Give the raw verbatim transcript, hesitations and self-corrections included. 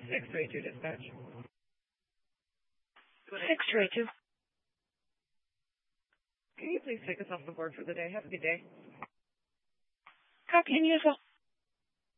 six three two dispatch. six three two. Can you please take us off the board for the day? Have a good day. Copy and use well.